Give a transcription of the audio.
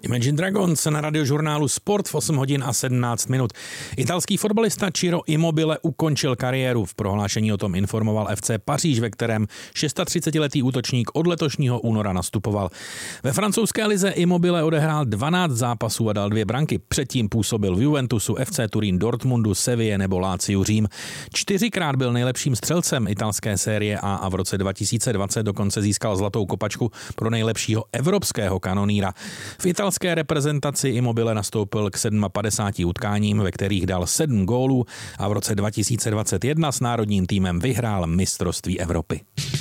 Imagine Dragons na radiožurnálu Sport v 8 hodin a 17 minut. Italský fotbalista Ciro Immobile ukončil kariéru. V prohlášení o tom informoval FC Paříž, ve kterém 36letý útočník od letošního února nastupoval. Ve francouzské lize Immobile odehrál 12 zápasů a dal 2 branky. Předtím působil v Juventusu, FC Turín, Dortmundu, Seville nebo Láciu Řím. 4krát byl nejlepším střelcem italské série A a v roce 2020 dokonce získal zlatou kopačku pro nejlepšího evropského kanonýra. V italské reprezentaci Immobile nastoupil k 57 utkáním, ve kterých dal 7 gólů a v roce 2021 s národním týmem vyhrál mistrovství Evropy.